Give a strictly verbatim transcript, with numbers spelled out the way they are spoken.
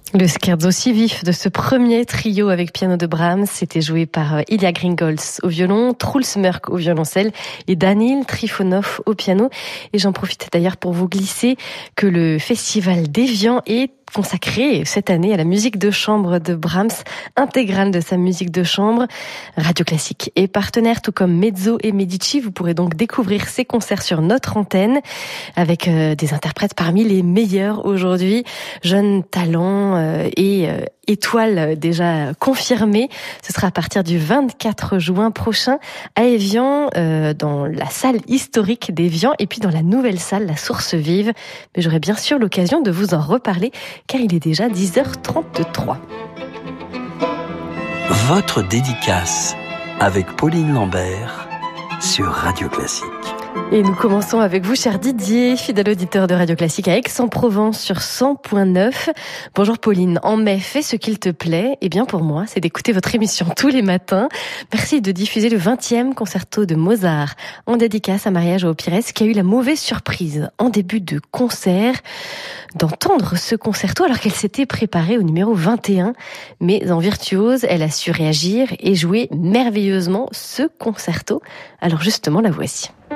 Le scherzo si vif de ce premier trio avec piano de Brahms, c'était joué par Ilya Gringolz au violon, Truls Mörk au violoncelle et Danil Trifonov au piano. Et j'en profite d'ailleurs pour vous glisser que le festival d'Évian est consacré cette année à la musique de chambre de Brahms, intégrale de sa musique de chambre. Radio Classique est partenaire, tout comme Mezzo et Medici. Vous pourrez donc découvrir ces concerts sur notre antenne avec euh, des interprètes parmi les meilleurs aujourd'hui, jeunes talents euh, et euh, étoiles déjà confirmées. Ce sera à partir du vingt-quatre juin prochain à Évian, euh, dans la salle historique d'Évian et puis dans la nouvelle salle, la Source Vive. Mais j'aurai bien sûr l'occasion de vous en reparler car il est déjà dix heures trente-trois. Votre dédicace avec Pauline Lambert sur Radio Classique. Et nous commençons avec vous, cher Didier, fidèle auditeur de Radio Classique à Aix-en-Provence sur cent point neuf. Bonjour Pauline, en mai, fais ce qu'il te plaît. Eh bien pour moi, c'est d'écouter votre émission tous les matins. Merci de diffuser le vingtième concerto de Mozart en dédicace à Maria João Pires, qui a eu la mauvaise surprise en début de concert d'entendre ce concerto alors qu'elle s'était préparée au numéro vingt et un. Mais en virtuose, elle a su réagir et jouer merveilleusement ce concerto. Alors justement, la voici.